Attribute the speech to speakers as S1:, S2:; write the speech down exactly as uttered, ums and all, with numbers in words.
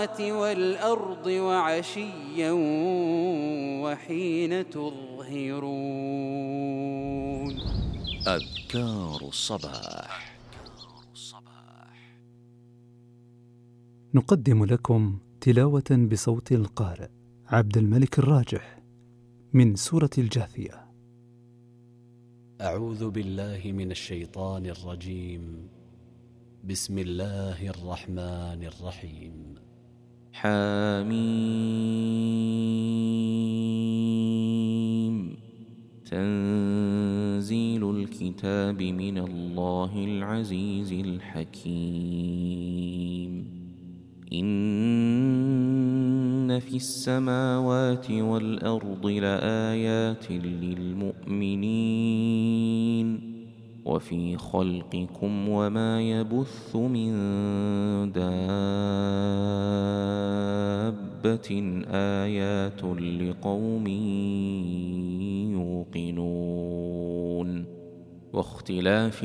S1: والأرض وعشيا وحين تظهرون.
S2: أذكار الصباح.
S3: نقدم لكم تلاوة بصوت القارئ عبد الملك الراجح من سورة الجاثية.
S4: أعوذ بالله من الشيطان الرجيم. بسم الله الرحمن الرحيم.
S2: حميم. تنزيل الكتاب من الله العزيز الحكيم. إن في السماوات والأرض لآيات للمؤمنين وفي خلقكم وما يبث من دابة آيات لقوم يوقنون. واختلاف